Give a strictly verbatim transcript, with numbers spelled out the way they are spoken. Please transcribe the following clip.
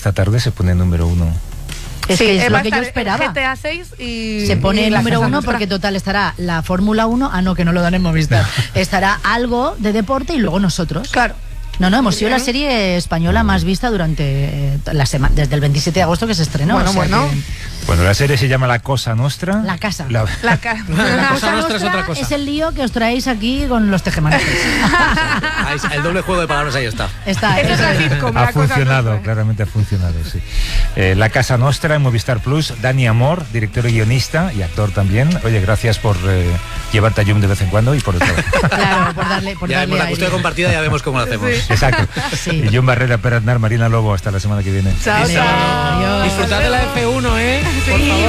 esta tarde se pone número uno. Es sí, que es va lo que yo a estar esperaba. G T A seis y Se pone y el la número Casa uno Nostra. porque total estará la Fórmula uno, ah no, que no lo dan en Movistar, estará algo de deporte y luego nosotros. Claro. No, no, hemos sido la serie española más vista durante eh, la semana, desde el veintisiete de agosto que se estrenó. Bueno, o sea bueno. que- Bueno, la serie se llama La Cosa Nostra. La casa. La- La ca- La cosa Nostra es nuestra otra cosa. es el lío que os traéis aquí con los tejemanejes. Ahí, el doble juego de palabras ahí está. Está, Esa es la sitcom, Ha la Cosa funcionado, Nostra. claramente ha funcionado, sí. Eh, La Casa Nostra en Movistar Plus. Dani Amor, director y guionista y actor también. Oye, gracias por eh, llevarte a Yum de vez en cuando y por el trabajo. Claro, por darle, por Ya darle vemos la aire. custodia compartida, ya vemos cómo lo hacemos. Exacto. Sí. Y Yum Barrera, Pere Aznar, Marina Lobo. Hasta la semana que viene. Chao, chao. Adiós. Disfrutad de la F uno, ¿eh? Por Sí. favor.